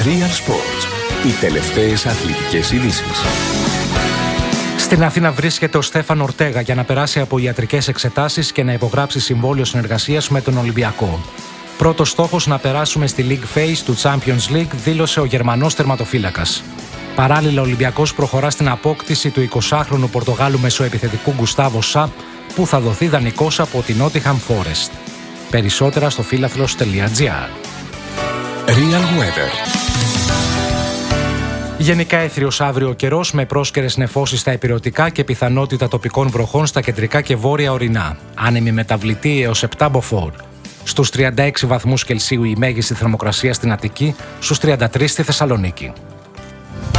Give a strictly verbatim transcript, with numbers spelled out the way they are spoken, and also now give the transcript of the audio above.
Real Sports. Οι τελευταίες αθλητικές ειδήσεις. Στην Αθήνα βρίσκεται ο Στέφαν Ορτέγα για να περάσει από ιατρικές εξετάσεις και να υπογράψει συμβόλαιο συνεργασίας με τον Ολυμπιακό. Πρώτος στόχος να περάσουμε στη League Phase του Champions League, δήλωσε ο Γερμανός τερματοφύλακας. Παράλληλα, ο Ολυμπιακός προχωρά στην απόκτηση του εικοσάχρονου Πορτογάλου μεσοεπιθετικού Γκουστάβο Σα, που θα δοθεί δανεικός από την Nottingham Forest. Περισσότερα στο φίλαθλος τελεία τζι άρ. Real Weather. Γενικά έθριος αύριο ο καιρός, με πρόσκαιρες νεφώσεις στα ηπειρωτικά και πιθανότητα τοπικών βροχών στα κεντρικά και βόρεια ορεινά. Άνεμη μεταβλητή έως επτά μποφόρ. Στους τριάντα έξι βαθμούς Κελσίου η μέγιστη θερμοκρασία στην Αττική, στους τριάντα τρεις στη Θεσσαλονίκη.